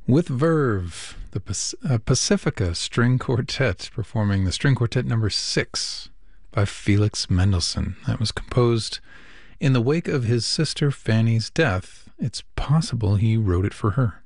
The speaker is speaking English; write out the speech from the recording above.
With Verve, the Pacifica String Quartet performing the String Quartet number 6 by Felix Mendelssohn. That was composed in the wake of his sister Fanny's death. It's possible he wrote it for her.